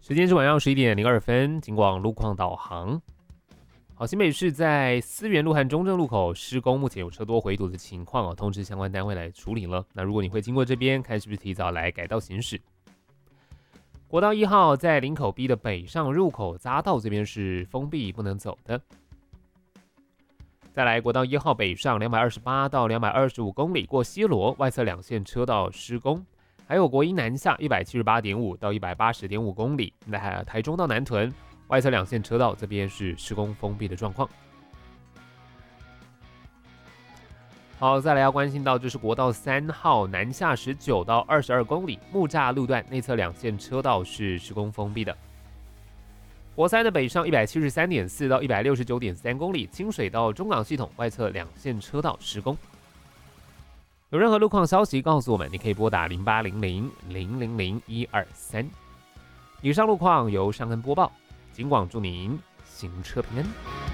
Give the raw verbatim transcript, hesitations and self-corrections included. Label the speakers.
Speaker 1: 时间是晚上十一点零二分，警广路况导航。好，新北市在思源路和中正路口施工，目前有车多回堵的情况哦，通知相关单位来处理了。那如果你会经过这边，看是不是提早来改道行驶。国道一号在林口 B 的北上入口匝道这边是封闭不能走的。再来，国道一号北上两百二十八到两百二十五公里过西螺，外侧两线车道施工。还有国一南下一百七十八点五到一百八十点五公里，那还有台中到南屯外侧两线车道这边是施工封闭的状况。好，再来要关心到就是国道三号南下十九到二十二公里，木栅路段内侧两线车道是施工封闭的。国三的北上一百七十三点四到一百六十九点三公里，清水到中港系统外侧两线车道施工。有任何路况消息告诉我们，你可以拨打零八零零零零零一二三。以上路况由尚恩播报，警广祝您行车平安。